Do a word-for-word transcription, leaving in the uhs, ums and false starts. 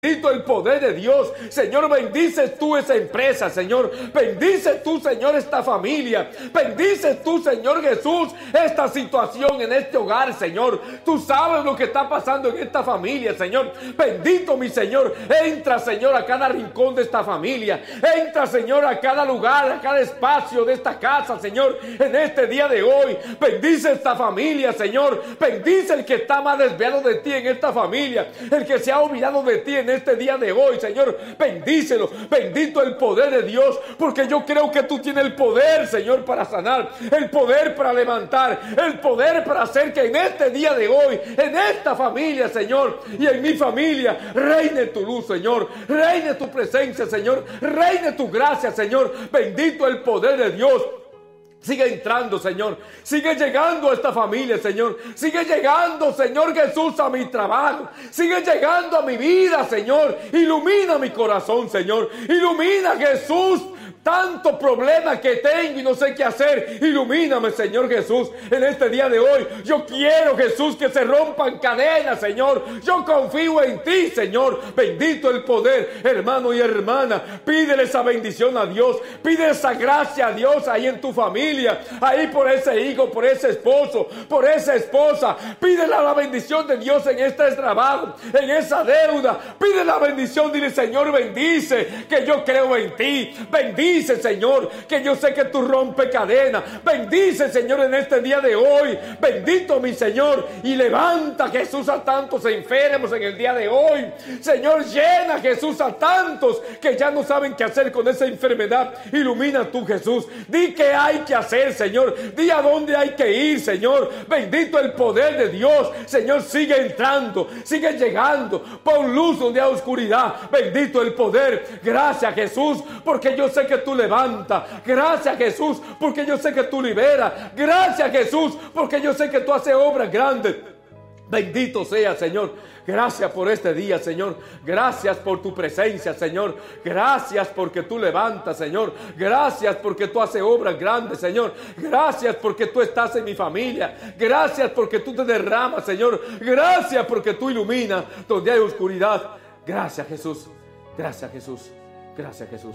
Bendito el poder de Dios. Señor, bendices tú esa empresa, Señor. Bendices tú, Señor, esta familia. Bendices tú, Señor Jesús, esta situación en este hogar, Señor. Tú sabes lo que está pasando en esta familia, Señor. Bendito mi Señor. Entra, Señor, a cada rincón de esta familia. Entra, Señor, a cada lugar, a cada espacio de esta casa, Señor, en este día de hoy. Bendice esta familia, Señor. Bendice el que está más desviado de ti en esta familia. El que se ha olvidado de ti en este día de hoy, Señor, bendícelo. Bendito el poder de Dios, porque yo creo que tú tienes el poder, Señor, para sanar, el poder para levantar, el poder para hacer que en este día de hoy, en esta familia, Señor, y en mi familia, reine tu luz, Señor, reine tu presencia, Señor, reine tu gracia, Señor. Bendito el poder de Dios. Sigue entrando, Señor. Sigue llegando a esta familia, Señor. Sigue llegando, Señor Jesús, a mi trabajo. Sigue llegando a mi vida, Señor. Ilumina mi corazón, Señor. Ilumina, Jesús, tanto problema que tengo y no sé qué hacer. Ilumíname, Señor Jesús, en este día de hoy. Yo quiero, Jesús, que se rompan cadenas, Señor. Yo confío en ti, Señor. Bendito el poder, hermano y hermana. Pídele esa bendición a Dios. Pide esa gracia a Dios ahí en tu familia. Ahí por ese hijo, por ese esposo, por esa esposa. Pídele la bendición de Dios en este trabajo, en esa deuda. Pide la bendición. Dile, Señor, bendice, que yo creo en ti. Bendice. Bendice, Señor, que yo sé que tú rompes cadenas. Bendice, Señor, en este día de hoy. Bendito mi Señor. Y levanta, Jesús, a tantos enfermos en el día de hoy. Señor, llena, Jesús, a tantos que ya no saben qué hacer con esa enfermedad. Ilumina tú, Jesús. Di qué hay que hacer, Señor. Di a dónde hay que ir, Señor. Bendito el poder de Dios. Señor, sigue entrando, sigue llegando. Pon luz donde hay oscuridad. Bendito el poder. Gracias, Jesús, porque yo sé que tú levantas. Gracias, Jesús, porque yo sé que tú liberas. Gracias, Jesús, porque yo sé que tú haces obras grandes. Bendito sea, Señor. Gracias por este día, Señor. Gracias por tu presencia, Señor. Gracias porque tú levantas, Señor. Gracias porque tú haces obras grandes, Señor. Gracias porque tú estás en mi familia. Gracias porque tú te derramas, Señor. Gracias porque tú iluminas donde hay oscuridad. Gracias, Jesús. Gracias, Jesús. Gracias, Jesús.